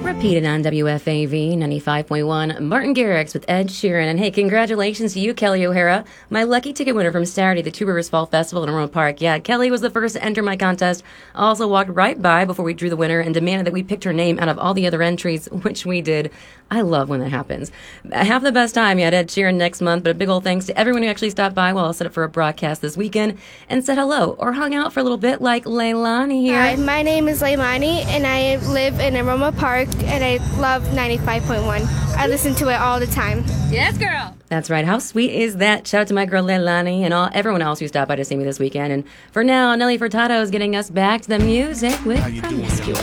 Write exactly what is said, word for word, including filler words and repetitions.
Repeated on W F A V ninety-five point one, Martin Garrix with Ed Sheeran. And hey, congratulations to you, Kelly O'Hara, my lucky ticket winner from Saturday, the Two Rivers Fall Festival in Aroma Park. Yeah, Kelly was the first to enter my contest. Also walked right by before we drew the winner and demanded that we picked her name out of all the other entries, which we did. I love when that happens. Have the best time. Yeah, Ed Sheeran next month, but a big old thanks to everyone who actually stopped by while I set up for a broadcast this weekend and said hello or hung out for a little bit, like Leilani here. Hi, my name is Leilani, and I live in Aroma Park, and I love ninety-five point one. I listen to it all the time. Yes, girl. That's right. How sweet is that? Shout out to my girl Leilani and all everyone else who stopped by to see me this weekend. And for now, Nelly Furtado is getting us back to the music with Promiscuous.